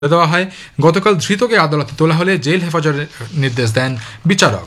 দেওয়া হয়। গতকাল ধৃতকে আদালতে তোলা হলে জেল হেফাজতের নির্দেশ দেন বিচারক।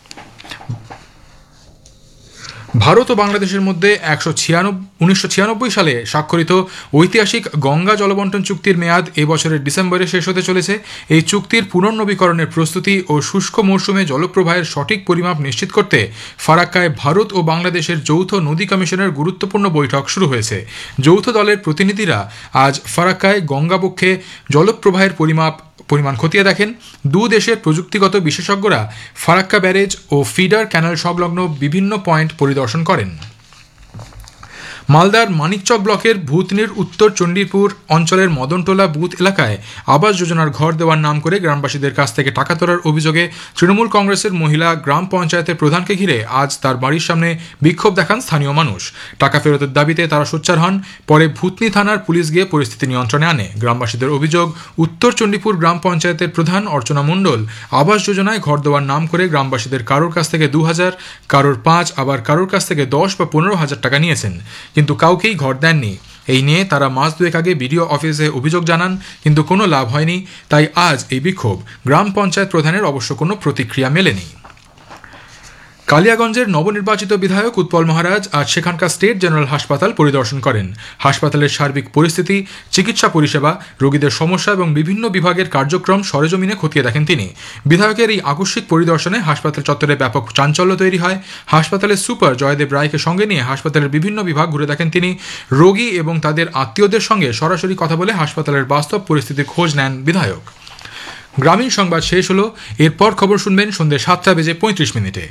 ভারত ও বাংলাদেশের মধ্যে 1996 সালে স্বাক্ষরিত ঐতিহাসিক গঙ্গা জলবন্টন চুক্তির মেয়াদ এবছরের ডিসেম্বরে শেষ হতে চলেছে। এই চুক্তির পুনর্নবীকরণের প্রস্তুতি ও শুষ্ক মৌসুমে জলপ্রবাহের সঠিক পরিমাপ নিশ্চিত করতে ফারাক্কায় ভারত ও বাংলাদেশের যৌথ নদী কমিশনের গুরুত্বপূর্ণ বৈঠক শুরু হয়েছে। যৌথ দলের প্রতিনিধিরা আজ ফারাক্কায় গঙ্গাবক্ষে জলপ্রবাহের পরিমাণ খতিয়ে দেখেন। দু দেশের প্রযুক্তিগত বিশেষজ্ঞরা ফারাক্কা ব্যারেজ ও ফিডার ক্যানাল সংলগ্ন বিভিন্ন পয়েন্ট পরিদর্শন করেন। মালদার মানিকচক ব্লকের ভূতনির উত্তর চণ্ডীপুর অঞ্চলের মদনটোলা বুথ এলাকায় আবাস যোজনার ঘর দেওয়ার নাম করে গ্রামবাসীদের কাছ থেকে টাকা তোলার অভিযোগে তৃণমূল কংগ্রেসের মহিলা গ্রাম পঞ্চায়েতের প্রধানকে ঘিরে আজ তার বাড়ির সামনে বিক্ষোভ দেখান স্থানীয় মানুষ। টাকা ফেরতের দাবিতে তারা সোচ্চার হন। পরে ভূতনি থানার পুলিশ গিয়ে পরিস্থিতি নিয়ন্ত্রণে আনে। গ্রামবাসীদের অভিযোগ, উত্তর চণ্ডীপুর গ্রাম পঞ্চায়েতের প্রধান অর্চনা মণ্ডল আবাস যোজনায় ঘর দেওয়ার নাম করে গ্রামবাসীদের কারোর কাছ থেকে 2,000, কারোর 5, আবার কারোর কাছ থেকে 10 বা 15,000 টাকা নিয়েছেন, কিন্তু কাউকেই ঘর দেননি। এই নিয়ে তারা মাস দুয়েক আগে বিডিও অফিসে অভিযোগ জানান, কিন্তু কোনো লাভ হয়নি। তাই আজ এই বিক্ষোভ। গ্রাম পঞ্চায়েত প্রধানের অবশ্য কোনো প্রতিক্রিয়া মেলেনি। কালিয়াগঞ্জের নবনির্বাচিত বিধায়ক উৎপল মহারাজ আজ সেখানকার স্টেট জেনারেল হাসপাতাল পরিদর্শন করেন। হাসপাতালের সার্বিক পরিস্থিতি, চিকিৎসা পরিষেবা, রোগীদের সমস্যা এবং বিভিন্ন বিভাগের কার্যক্রম সরেজমিনে খতিয়ে দেখেন তিনি। বিধায়কের এই আকস্মিক পরিদর্শনে হাসপাতাল চত্বরে ব্যাপক চাঞ্চল্য তৈরি হয়। হাসপাতালের সুপার জয়দেব রায়কে সঙ্গে নিয়ে হাসপাতালের বিভিন্ন বিভাগ ঘুরে দেখেন তিনি। রোগী এবং তাদের আত্মীয়দের সঙ্গে সরাসরি কথা বলে হাসপাতালের বাস্তব পরিস্থিতির খোঁজ নেন বিধায়ক। গ্রামীণ সংবাদ শেষ হলো। এরপর খবর শুনবেন সন্ধ্যে 7:35।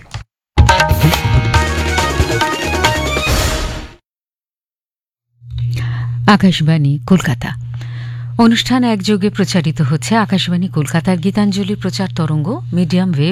আকাশবাণী কলকাতা। অনুষ্ঠান একযোগে প্রচারিত হচ্ছে আকাশবাণী কলকাতার গীতাঞ্জলি প্রচার তরঙ্গ মিডিয়াম ওয়েভ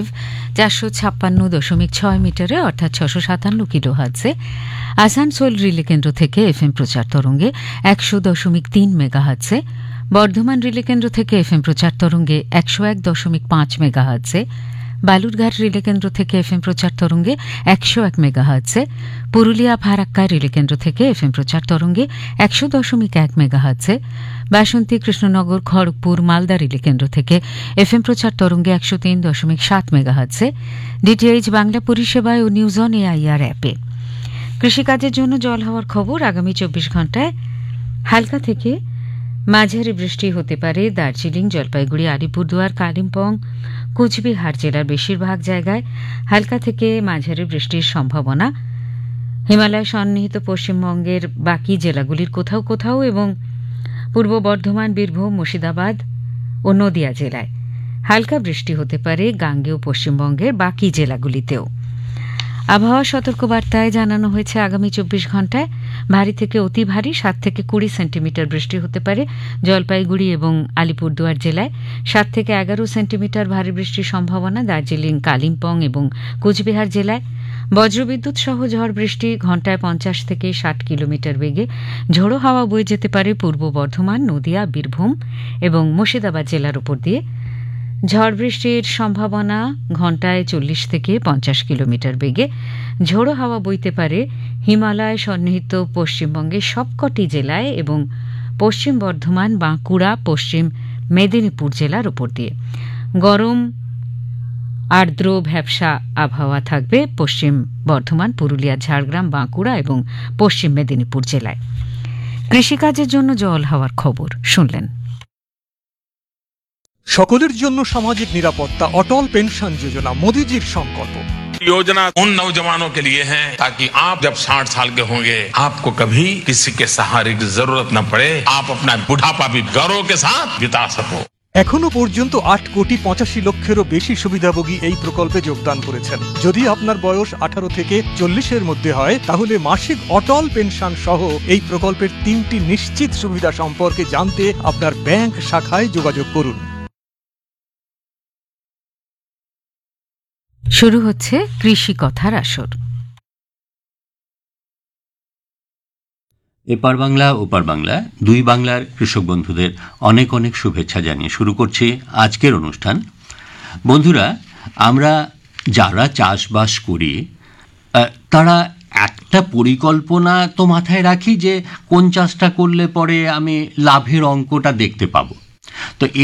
456.6 মিটারে অর্থাৎ 657 কিলোহার্টজে, আসানসোল রিলে কেন্দ্র থেকে এফএম প্রচার তরঙ্গে 100.3 মেগাহার্টজে, বর্ধমান রিলে কেন্দ্র থেকে এফএম প্রচার তরঙ্গে 101.5 মেগাহার্টজে, বালুরঘাট রিলে কেন্দ্র থেকে এফএম প্রচার তরঙ্গে 101 মেগাহার্টজে, পুরুলিয়া ফারাক্কা রিলে কেন্দ্র থেকে এফএম প্রচার তরঙ্গে 100.1 মেগাহার্টজে, বাসন্তী কৃষ্ণনগর খড়গপুর মালদা রিলে কেন্দ্র থেকে এফএম প্রচার তরঙ্গে 103.7 মেগাহার্টজে, ডিটিএইচ বাংলা পরিষেবায় ও নিউজ অন এআইআর অ্যাপে। কৃষিকাজের জন্য জল হওয়ার খবর। আগামী 24 ঘণ্টায় হালকা থেকে মাঝারি বৃষ্টি হতে পারে দার্জিলিং, জলপাইগুড়ি, আলিপুরদুয়ার, কালিম্পং, কোচবিহার জেলার বেশিরভাগ জায়গায় হালকা থেকে মাঝারি বৃষ্টির সম্ভাবনা। হিমালয় সন্নিহিত পশ্চিমবঙ্গের বাকি জেলাগুলির কোথাও কোথাও এবং পূর্ব বর্ধমান, বীরভূম, মুর্শিদাবাদ ও নদিয়া জেলায় হালকা বৃষ্টি হতে পারে গাঙ্গেয় পশ্চিমবঙ্গের বাকি জেলাগুলিতেও। আবহাওয়া সতর্কবার্তায় জানানো হয়েছে আগামী 24 ঘণ্টায় ভারী থেকে অতি ভারী 7 থেকে 20 সেন্টিমিটার বৃষ্টি হতে পারে জলপাইগুড়ি এবং আলিপুরদুয়ার জেলায়, 7 থেকে 11 সেন্টিমিটার ভারী বৃষ্টির সম্ভাবনা দার্জিলিং, কালিম্পং এবং কোচবিহার জেলায়। বজ্রবিদ্যুৎ সহ ঝড় বৃষ্টি, ঘণ্টায় 50 থেকে 60 কিলোমিটার বেগে ঝোড়ো হাওয়া বয়ে যেতে পারে পূর্ব বর্ধমান, নদিয়া, বীরভূম এবং মুর্শিদাবাদ জেলার উপর দিয়ে। ঝড় বৃষ্টির সম্ভাবনা ঘণ্টায় 40 থেকে 50 কিলোমিটার বেগে ঝোড়ো হাওয়া বইতে পারে হিমালয় সন্নিহিত পশ্চিমবঙ্গের সবকটি জেলায় এবং পশ্চিম বর্ধমান, বাঁকুড়া, পশ্চিম মেদিনীপুর জেলার উপর দিয়ে। গরম আর্দ্র ভ্যাপসা আবহাওয়া থাকবে পশ্চিম বর্ধমান, পুরুলিয়া, ঝাড়গ্রাম, বাঁকুড়া এবং পশ্চিম মেদিনীপুর জেলায়। কৃষিকাজের জন্য জল হওয়ার খবর শুনলেন। সকলের জন্য সামাজিক নিরাপত্তা, অটল পেনশন যোজনা মোদীজির সংকল্প। योजना उन नौजवानों के लिए है ताकि आप जब 60 साल के होंगे आपको कभी किसी के सहारे की जरूरत न पड़े, आप अपना बुढ़ापा भी गौरव के साथ बिता सको। এখনো পর্যন্ত 8,85,00,000-এরও বেশি সুবিধাভোগী এই প্রকল্পে যোগদান করেছেন। যদি আপনার বয়স 18 থেকে 40-এর মধ্যে হয় তাহলে মাসিক অটল পেনশন সহ এই প্রকল্পের 3টি নিশ্চিত সুবিধা সম্পর্কে জানতে আপনার ব্যাংক শাখায় যোগাযোগ করুন। শুরু হচ্ছে কৃষি কথার আসর। এপার বাংলা ওপার বাংলা দুই বাংলার কৃষক বন্ধুদের অনেক অনেক শুভেচ্ছা জানিয়ে শুরু করছি আজকের অনুষ্ঠান। বন্ধুরা, আমরা যারা চাষবাস করি তারা একটা পরিকল্পনা তো মাথায় রাখি যে কোন চাষটা করলে পরে আমি লাভের অঙ্কটা দেখতে পাবো। তো